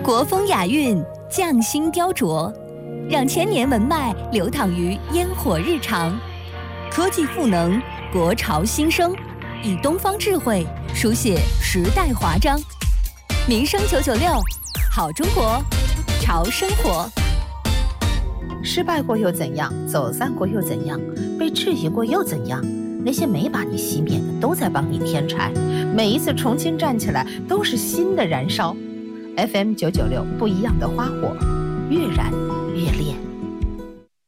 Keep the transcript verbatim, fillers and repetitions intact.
国风雅韵，匠心雕琢，让千年文脉流淌于烟火日常。科技赋能，国潮新生，以东方智慧书写时代华章。民生九九六，好中国，潮生活。 失败过又怎样？走散过又怎样？被质疑过又怎样？那些没把你熄灭的，都在帮你添柴。每一次重新站起来，都是新的燃烧。F M 九九六，不一样的花火，越燃越烈。